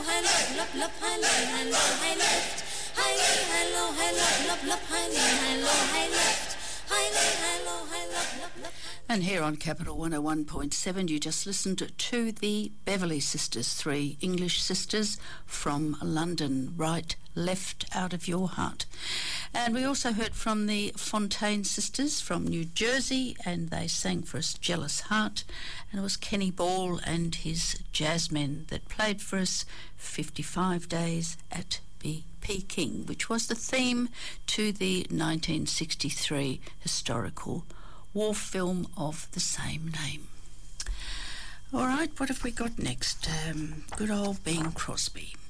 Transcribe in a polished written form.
hello, lop, lop, hello, hello, hey, left. Hi, hello, hello, lop, lop, hello, hello, hey, left. Hi, hello, hello, lop, lop. And here on Capital 101.7, you just listened to the Beverley Sisters, 3 English sisters from London, Right, Left, Out of Your Heart. And we also heard from the Fontaine Sisters from New Jersey, and they sang for us Jealous Heart. And it was Kenny Ball and his Jazzmen that played for us 55 Days at Peking, which was the theme to the 1963 historical war film of the same name. All right, what have we got next? Good old Bing Crosby.